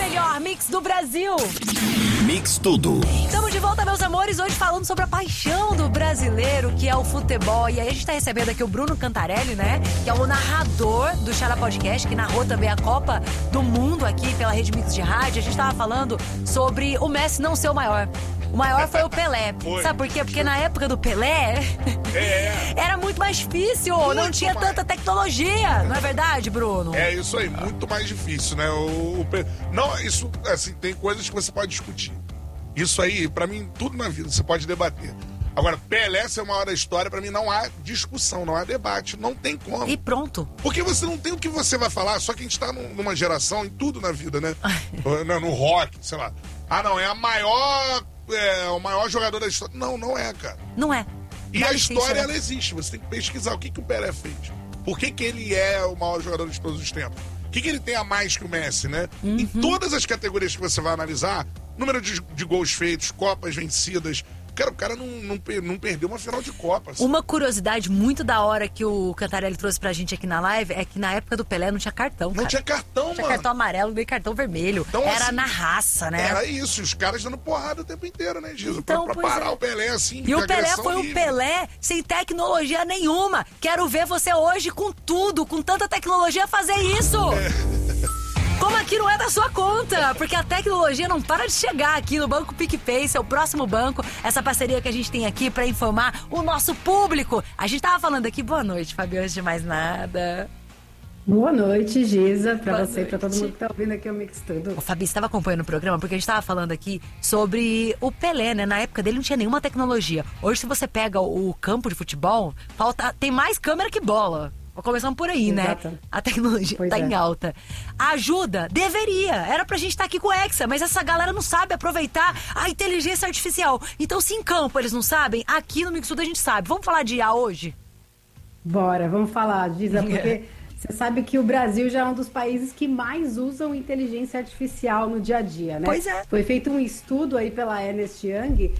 melhor mix do Brasil. Mix Tudo. Estamos de volta, meus amores, hoje falando sobre a paixão do brasileiro, que é o futebol. E aí a gente tá recebendo aqui o Bruno Cantarelli, né? Que é o narrador do Xará Podcast, que narrou também a Copa do Mundo aqui pela Rede Mix de Rádio. A gente tava falando sobre o Messi não ser o maior. O maior foi o Pelé. Sabe por quê? Porque na época do Pelé era muito mais difícil, não tinha tanta tecnologia. Não é verdade, Bruno? É isso aí, muito mais difícil, né? Não, isso, assim, tem coisas que você pode discutir. Isso aí, pra mim, tudo na vida você pode debater. Agora, Pelé ser o maior da história, pra mim, não há discussão, não há debate, não tem como. E pronto. Porque você não tem o que você vai falar, só que a gente tá numa geração, em tudo na vida, né? No rock, sei lá. Ah, não, é o maior jogador da história. Não, não é, cara. Não é. E a história, ela existe. Você tem que pesquisar o que o Pelé fez. Por que ele é o maior jogador de todos os tempos? O que ele tem a mais que o Messi, né? Em todas as categorias que você vai analisar, número de gols feitos, Copas vencidas... Cara, o cara não perdeu uma final de Copa. Assim. Uma curiosidade muito da hora que o Cantarelli trouxe pra gente aqui na live é que na época do Pelé não tinha cartão, cara. Não tinha cartão, mano. Tinha cartão amarelo, nem cartão vermelho. Então, era assim, na raça, né? Era isso, os caras dando porrada o tempo inteiro, né, Giza? Então, pra parar o Pelé, assim. E o Pelé foi o Pelé sem tecnologia nenhuma. Quero ver você hoje com tudo, com tanta tecnologia, fazer isso. Como aqui não é da sua conta, porque a tecnologia não para de chegar aqui no Banco PicPay, seu próximo banco, essa parceria que a gente tem aqui pra informar o nosso público. A gente tava falando aqui, boa noite, Fabiana, antes de mais nada. Boa noite, Giza, pra você e pra todo mundo que tá ouvindo aqui o Mix Tudo. O Fabi, você estava acompanhando o programa porque a gente estava falando aqui sobre o Pelé, né? Na época dele não tinha nenhuma tecnologia. Hoje, se você pega o campo de futebol, tem mais câmera que bola. Começando por aí, Exato. né? A tecnologia tá em alta. A ajuda? Deveria. Era pra gente estar aqui com o Hexa, mas essa galera não sabe aproveitar a inteligência artificial. Então, se em campo eles não sabem, aqui no Mix Tudo a gente sabe. Vamos falar de IA hoje? Bora, vamos falar, Giza, porque você sabe que o Brasil já é um dos países que mais usam inteligência artificial no dia a dia, né? Pois é. Foi feito um estudo aí pela Ernst Young